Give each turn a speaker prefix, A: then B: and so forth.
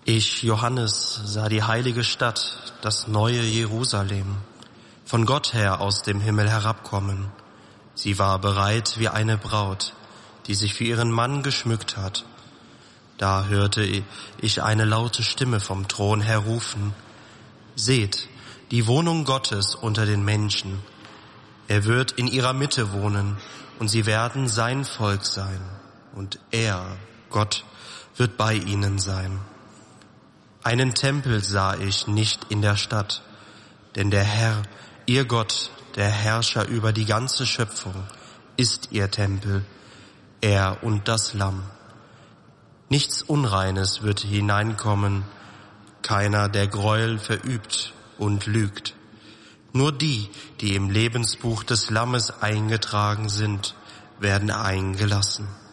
A: Ich, Johannes, sah die heilige Stadt, das neue Jerusalem, von Gott her aus dem Himmel herabkommen. Sie war bereit wie eine Braut, die sich für ihren Mann geschmückt hat. Da hörte ich eine laute Stimme vom Thron her rufen: Seht, die Wohnung Gottes unter den Menschen. Er wird in ihrer Mitte wohnen, und sie werden sein Volk sein. Und er, Gott, wird bei ihnen sein. Einen Tempel sah ich nicht in der Stadt, denn der Herr, ihr Gott, der Herrscher über die ganze Schöpfung, ist ihr Tempel, er und das Lamm. Nichts Unreines wird hineinkommen, keiner, der Gräuel verübt und lügt. Nur die, die im Lebensbuch des Lammes eingetragen sind, werden eingelassen.